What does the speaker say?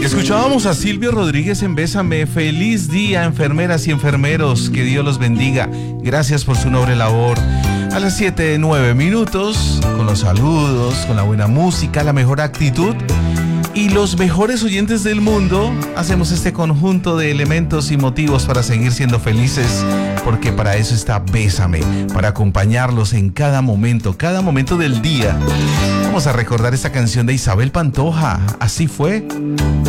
Escuchábamos a Silvio Rodríguez en Bésame. Feliz día, enfermeras y enfermeros. Que Dios los bendiga. Gracias por su noble labor. A las 7:09, con los saludos, con la buena música, la mejor actitud y los mejores oyentes del mundo, hacemos este conjunto de elementos y motivos para seguir siendo felices, porque para eso está Bésame, para acompañarlos en cada momento del día. Vamos a recordar esta canción de Isabel Pantoja. Así fue.